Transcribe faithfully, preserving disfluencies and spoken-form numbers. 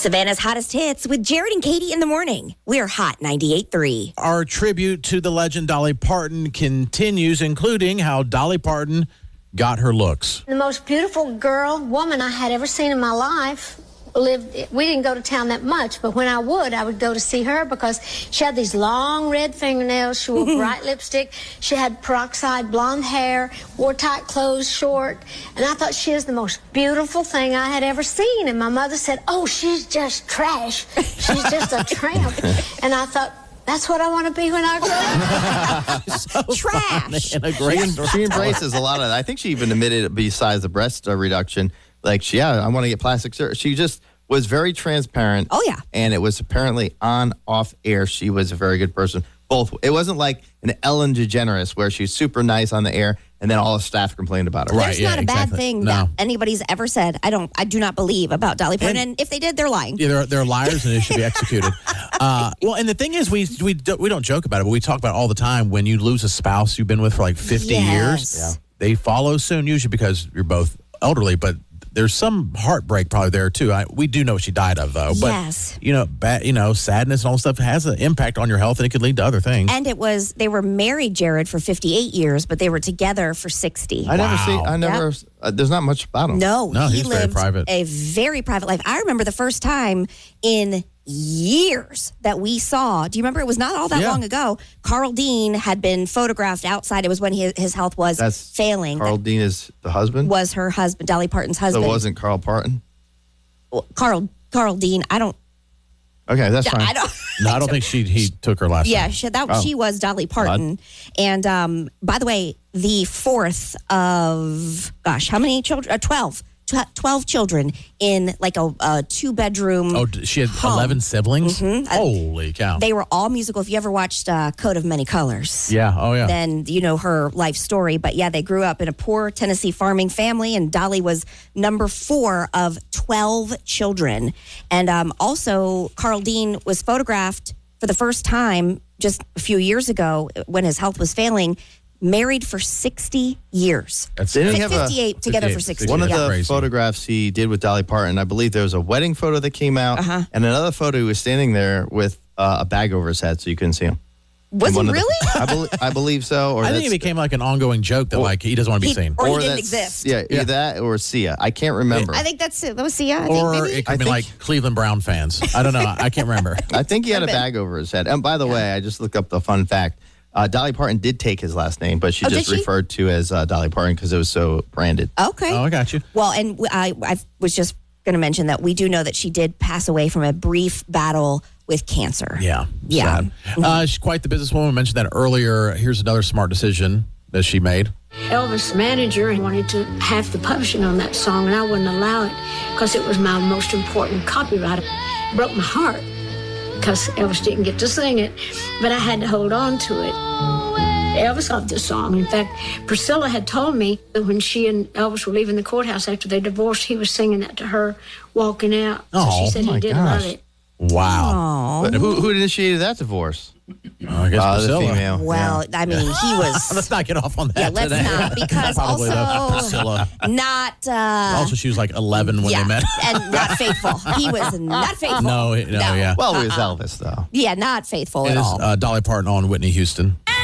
Savannah's hottest hits with Jared and Katie in the morning. We're Hot ninety-eight point three. Our tribute to the legend Dolly Parton continues, including how Dolly Parton got her looks. The most beautiful girl, woman I had ever seen in my life lived. We didn't go to town that much, but when I would, I would go to see her because she had these long red fingernails. She wore bright lipstick. She had peroxide blonde hair, wore tight clothes, short. And I thought she was the most beautiful thing I had ever seen. And my mother said, "Oh, she's just trash. She's just a tramp." And I thought, that's what I want to be when I grow up. So Trash. And a great She, she embraces a lot of that. I think she even admitted, besides the breast uh, reduction, like, she, yeah, I want to get plastic surgery. She just was very transparent. Oh, yeah. And it was apparently on, off air. She was a very good person. Both. It wasn't like an Ellen DeGeneres where she's super nice on the air and then all the staff complained about her. Right. There's yeah, not a bad exactly. thing No. that anybody's ever said. I don't. I do not believe about Dolly Parton. And, And- if they did, they're lying. Yeah, they're, they're liars and they should be executed. Uh, well, and the thing is, we we don't, we don't joke about it, but we talk about it all the time. When you lose a spouse you've been with for like fifty Yes. years, Yeah. they follow soon, usually because you're both elderly, but there's some heartbreak probably there too. I, we do know what she died of, though. But, Yes. you know, bad, you know, sadness and all stuff has an impact on your health, and it could lead to other things. And it was, they were married, Jared, for fifty-eight years, but they were together for sixty. I never Wow. see, I never, uh, there's not much about him. No, No, he he's very lived private. a very private life. I remember the first time in years that we saw. Do you remember? It was not all that Yeah. long ago. Carl Dean had been photographed outside. It was when his, his health was That's failing. Carl That Dean is the husband? was her husband, Dolly Parton's So husband. it wasn't Carl Parton? Well, Carl Carl Dean. I don't. Okay, that's fine. I don't. no, I don't think she he took her last Yeah, name. she, that Oh. she was Dolly Parton. And um, by the way, the fourth of gosh, how many children? Uh, twelve. Tw- twelve children in like a, a two bedroom. Oh, d- she had home. eleven siblings? Mhm. Holy cow. They were all musical. If you ever watched uh, Coat of Many Colors, yeah, oh yeah. then you know her life story. But yeah, they grew up in a poor Tennessee farming family, and Dolly was number four of twelve children. And um, also, Carl Dean was photographed for the first time just a few years ago when his health was failing. Married for sixty years. That's Didn't he Like have a- fifty-eight together for sixty. One of yeah. the Crazy. photographs he did with Dolly Parton, I believe there was a wedding photo that came out, Uh-huh. and another photo he was standing there with uh, a bag over his head so you couldn't see him. Was And he one of the- really? I, believe, I believe so. Or I think it that's- became like an ongoing joke that like he doesn't want to be He- seen. or he didn't that's- exist. Yeah, Yeah. either that or Sia. I can't remember. I think that's it. That was Sia. I think Or maybe. it could I be think- like Cleveland Brown fans. I don't know. I can't remember. I think he had a Could've been. bag over his head. And by the way, I just looked up the fun fact. Uh, Dolly Parton did take his last name, but she Oh, did just she? referred to as uh, Dolly Parton because it was so branded. Okay. Oh, I got you. Well, and w- I, I was just going to mention that we do know that she did pass away from a brief battle with cancer. Yeah. Yeah. Sad. Uh, she's quite the businesswoman. We mentioned that earlier. Here's another smart decision that she made. Elvis' manager wanted to have the publishing on that song, and I wouldn't allow it because it was my most important copyright. It broke my heart because Elvis didn't get to sing it, but I had to hold on to it. Elvis loved the song. In fact, Priscilla had told me that when she and Elvis were leaving the courthouse after they divorced, he was singing that to her walking out. So Oh, she said my he did gosh. love it. Wow. But who, who initiated that divorce? Oh, I guess Uh, the Priscilla. female. Well, I mean, he Let's was not get off on that Yeah, let's today. not, because Probably also- though, Priscilla. not. Uh, Also, she was like eleven when yeah, they met. and not faithful. He was not faithful. No, no, yeah. Well, it was Elvis, though. Yeah, not faithful It at is all. uh, Dolly Parton on Whitney Houston.